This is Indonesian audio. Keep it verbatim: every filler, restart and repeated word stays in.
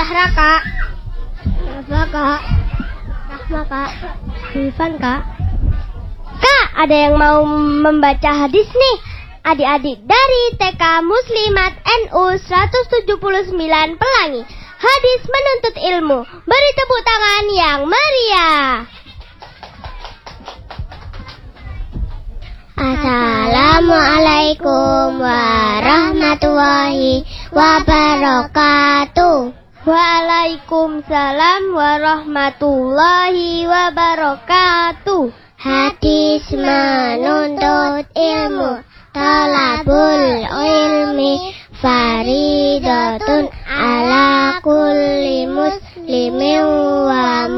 Zahra kak. Rafa kak. Rahma kak. Rifan kak. Kak, ada yang mau membaca hadis nih. Adik-adik dari T K Muslimat N U seratus tujuh puluh sembilan Pelangi. Hadis menuntut ilmu. Beri tepuk tangan yang meriah. Assalamualaikum warahmatullahi wabarakatuh. Waalaikumsalam warahmatullahi wabarakatuh. Hadis menuntut ilmu. Talabul ilmi faridatun ala kulli muslimin wa